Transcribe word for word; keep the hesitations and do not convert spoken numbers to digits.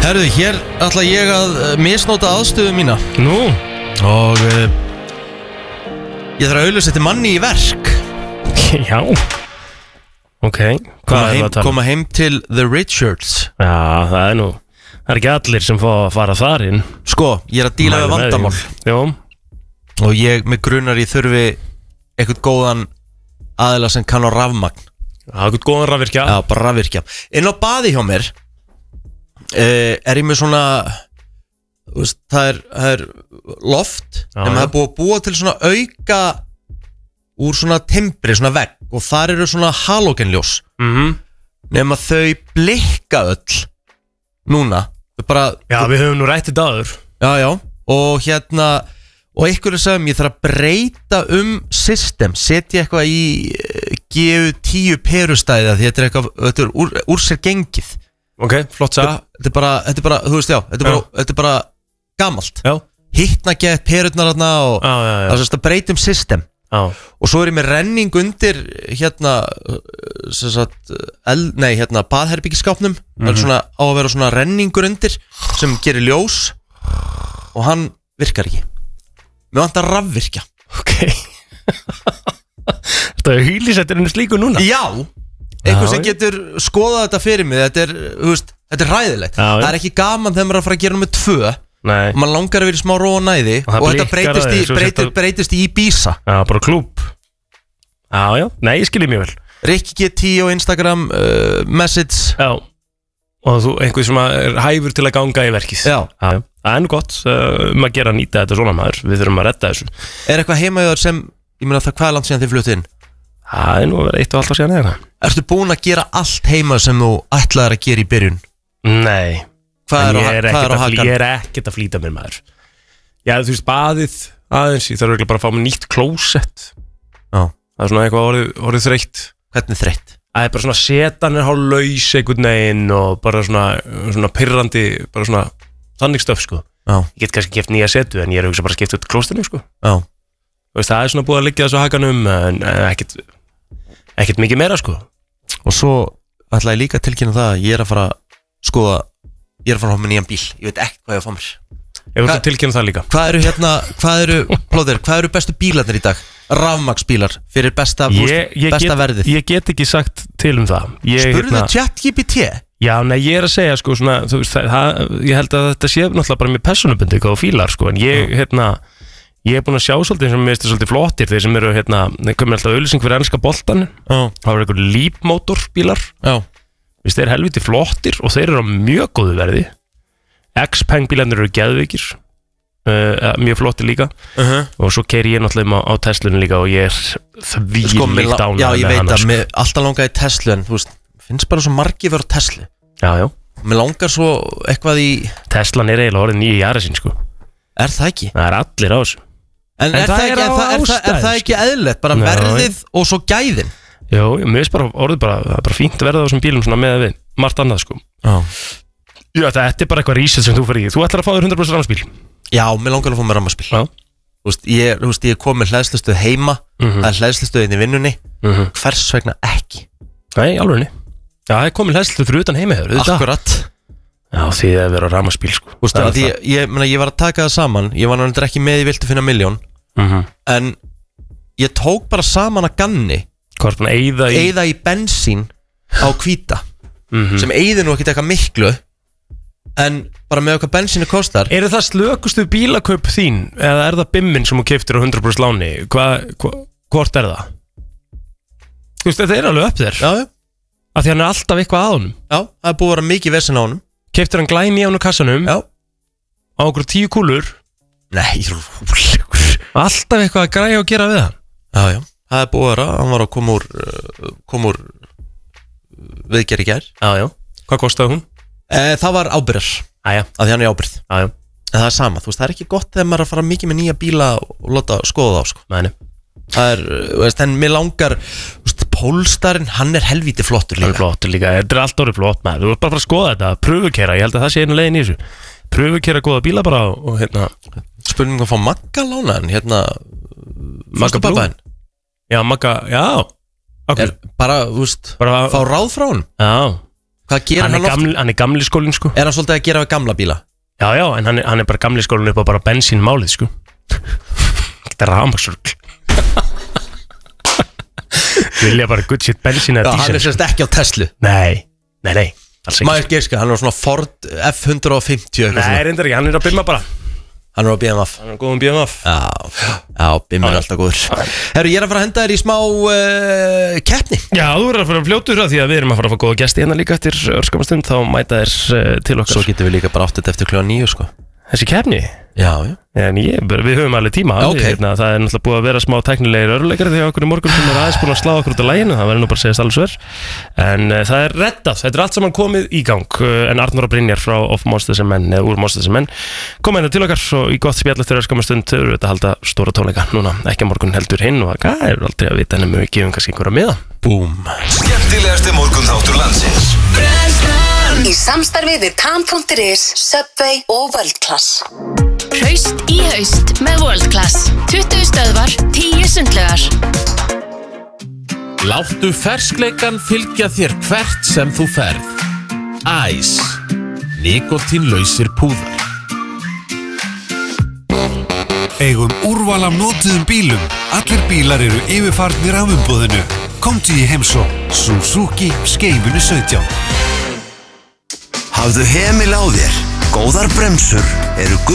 Herðu, hér ætla ég að misnóta aðstöðu mína. Nú? Og uh, ég þarf að auðlýsa þetta manni í verk. Já. Ok, hvað koma er heim, það að tala? Koma heim til The Richards. Já, það er nú, það er ekki allir sem fá að fara þar inn. Sko, ég er að díla við vandamál. Jó. Og ég með grunar í þurfi eitthvað góðan aðila sem kann á rafmagn. Já, eitthvað góðan rafvirkja. Já, bara rafvirkja. Inn á baði hjá mér uh, er ég með svona, veist, það, er, það er loft, já, en maður er búið að búa til svona auka úr svona timbri, svona vegg, og þar eru svona halogenljós. Mhm. Nema þau blikka öll núna. Þau bara, Já, við höfum nú rætt þetta áður. Já, já, og hérna og einhverju sagðum ég þarf að breyta um system, setja eitthvað í G U tíu perustæði því þetta er eitthvað, þetta er úr, úr sér gengið. Ok, flott sagði. Þetta er bara, þetta er bara, þú veist já, þetta er bara, þetta er bara gamalt. Já. Hittna gett perurnar þarna og Já, já, já. það er að breyta um system. Já. Og svo er ég með renning undir hérna sem sagt, el, nei, hérna baðherbyggiskápnum. Mm-hmm. Það er svona á að vera svona renningur undir sem gerir ljós og hann virkar ekki. Mér vantar rafvirkja. Ok. Þetta er hýlisettirinn slíku núna. Já, einhver Já, sem getur skoðað þetta fyrir mig. Þetta er, þú veist, þetta er hræðilegt. Já, Það er ekki gaman þegar maður er að fara að gera nummer tvö. Nei. Og maður langar að vera í smá ró og næði. Og það Og þetta blikkar breytist á í, þig, svo breytist, settu- breytist í Ibiza. Já, bara klúb. Já, já, nei, ég skilji mjög vel. Rikki G tíu á Instagram, uh, message. Já. Og þú, einhver sem er hæfur til að ganga í verkið. Já. Já, já. Það er nú gott uh, um að gera að nýta þetta svona maður. Við þurfum að redda þessu. Er eitthvað heima í þar sem, ég meina það hvað er langt síðan þið fluttu inn? Það er nú að vera eitt og alltaf síðan eða. Ertu búin að gera allt heima sem þú ætlaðir að gera í byrjun? Nei. Hvað er á, En ég er hvað er á ekkert að, flý, hakan? ég er ekkert að flýta mér maður. Já, þú veist, baðið aðeins. Ég þarf örugglega bara að fá mér nýtt klósett. Já. Það er svona eitthvað orðið, orðið þreytt. Hvernig þreytt? Það er bara svona setan er hálf laus einhvern veginn og bara svona, svona pirrandi, bara svona þannig stöf sko. Já. Ég get kannski keft nýja setu en ég er að hugsa bara að skipta út klóstinu sko. Já. Þú veist, það er svona búið að liggja þessu á hakanum en ekkert, ekkert mikið meira sko. Og svo ætla ég líka að tilkynna það að ég er að fara skoða, ég er að fara að fá mér nýjan bíl. Ég veit ekkert hvað ég að fá mér. Ég vil það tilkynna það líka. Hvað eru hérna, hvað eru, plóðir, hvað eru bestu bílarnir í dag? Rafmagsbílar fyrir besta, Ég, ég, besta get, verðið. ég get ekki sagt til um það. Ég, Spurðu ChatGPT? Já, nei, ég er að segja sko svona, þú veist, það, það, ég held að þetta sé náttúrulega bara með persónubundi hvað þú fílar sko, en ég, Já. hérna, ég er búin að sjá svolítið sem mér finnst svolítið flottir, þeir sem eru, hérna, þeir komið alltaf auðlýsing fyrir ennska boltan, Já. það var einhver lípmótorbílar, Já. Vist, þeir er helviti flottir og þeir eru á mjög góðu verði, X-Peng bílarnir eru geðveikir, uh, mjög flottir líka, Uh-huh. og svo keiri ég náttúrulega á Teslunum líka og ég er því Sko, mér líkt la- ánægður Já, ég með veit hana, að sko. mér alltaf langaði í Tesla en þú veist, finnst bara svo margir vera á Tesla. Já, já, Mér langar svo eitthvað í, Teslan er eiginlega orðið nýja jara sín sko, er það ekki? það er allir á þessu. En, En er, það það er ekki, á er, það, er, það, er ástæðu, það ekki eðlilegt? Bara Já, verðið og svo gæðin? Já, mér finnst bara orðið bara, það er bara fínt að verða á þessum bílum svona með við margt annað sko. Já. Já, þetta er bara eitthvað research sem þú fyrir í. Þú ætlar að fá þér hundrað prósent rafmagnsbíl. Já, mér langar að fá mér rammaspíl. Já. Þú veist, ég, þú veist, ég kom með hlæðslustöð heima, Mhm. það er hlæðslustöðin í vinnunni, Mhm. hvers vegna ekki? Nei, alveg niður. Já, það er komin hlæslu fyrir utan heimihör, auðvitað. Akkurat. Já, því að vera á rafmagnsbíl sko. Þú veist, Það er að ég, ég, meina, ég var að taka það saman, ég var náttúrulega ekki með í Viltu finna milljón, Mhm. en ég tók bara saman að ganni, Hvað er búin að eyða í? eyða í bensín á hvíta, Mhm. sem eyði nú ekkert eitthvað miklu, en bara með okkar bensínu kostar. Eru það slökustu bílakaup þín eða er það bimmin sem þú keyptir á hundrað prósent láni? Hvað, hva, hvort er það? Þú veist, þetta er alveg upp þér. Já, já, Af því hann er alltaf eitthvað að honum. já, það er búið að vera mikið vesen á honum. Keyptir hann glæni á hann á kassanum Já. á okkur tíu kúlur, Nei, rúlegur. alltaf eitthvað að græja og gera við hann. Já, já, það er búið að vera, hann var að koma úr, uh, koma úr uh, viðgerð í gær. Já, já. Hvað kostaði hún? E, það var ábyrðar, Æja, af því hann er ábyrð. já, já. En það er sama, þú veist, það er ekki gott þegar maður er að fara mikið með nýja bíla og láta skoða þá, sko. Mæni. Það er, þú veist, en mér langar, þú veist, Polestarinn, hann er helvíti flottur Það er líka. flottur líka, þetta er allt orðið flott maður. Þú ert bara að fara að skoða þetta, pröfukera, ég held að það sé einu leiðin í þessu. Pröfukera góða bíla bara og hérna Spurning að fá Magga lána en hérna, Magga Brú. fóstupabbaðinn. Já, Magga, já. Er bara, þú veist, Bara, fá ráð frá hann. já. Hvað gerir Hann hann, er, oft? gamli, hann er gamli skólinn sko Er hann svolítið að gera við gamla bíla? Já, já, en hann er, hann er bara gamli skólinn upp á bara bensínmálið sko Þetta er rafmagnsrugl Vilja bara good shit bensín eða Já, hann dísil er sérst ekki á Tesla. Nei, nei, nei alls ekki. Maður gerska, hann er svona Ford F hundrað fimmtíu eitthvað Nei, svona. reyndar ekki, hann er að bimma bara Hann er á B M F. Hann er góðum B M F Já, já, Bimmi er alltaf góður. Herru, ég er að fara að henda þér í smá uh, keppni. Já, þú verður að fara að fljótur það því að við erum að fara að fá góða gesti hérna líka eftir örskamastund þá mæta þér uh, til okkar Svo getum við líka bara átt þetta eftir kljóða níu, sko. Þessi keppni? Já, já. En ég, við höfum alveg tíma Já, ok. við, hérna, það er náttúrulega búið að vera smá tæknilegir örleikari þegar okkur í morgun sem er aðeins búin að slá okkur út af læginu, það verður nú bara að segja alls verð en uh, það er reddað, þetta er allt saman komið í gang uh, en Arnór og Brynjar frá Off Monsters and Men eða úr Monsters and Men koma hérna til okkar og í gott spjall eftir örskamma stund þau eru þetta að halda stóra tónleika núna, ekki að morgun heldur hinn og það er aldrei að vita en við gefum kannski einhverja miða. Búm. Skemmtilegasti morgunþáttur landsins Í samstarfi við tam punktur is, Subway og World Class. Hraust í haust með World Class. tuttugu stöðvar, tíu sundlaugar. Láttu ferskleikan fylgja þér hvert sem þú ferð. Æs. Nikotínlausir púðar. Eigum úrval af notuðum bílum. Allir bílar eru yfirfarnir af umboðinu. Komdu í heimsókn. Suzuki Skeifunu sautján. Hafðu hemil á þér. Góðar bremsur eru gull